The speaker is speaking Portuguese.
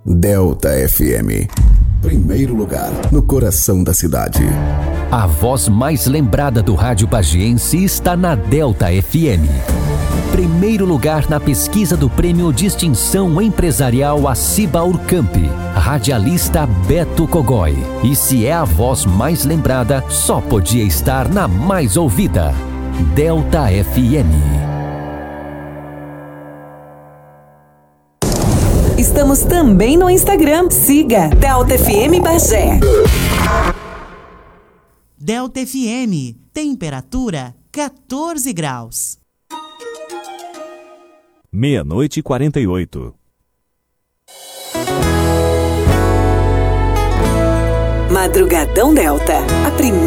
Delta FM. Primeiro lugar no coração da cidade. A voz mais lembrada do rádio bagiense está na Delta FM. Primeiro lugar na pesquisa do Prêmio Distinção Empresarial Aciba Urcamp. Radialista Beto Cogói. E se é a voz mais lembrada, só podia estar na mais ouvida. Delta FM. Estamos também no Instagram. Siga Delta FM Bagé. Delta FM, temperatura 14 graus. 00:48. Madrugadão Delta, a primeira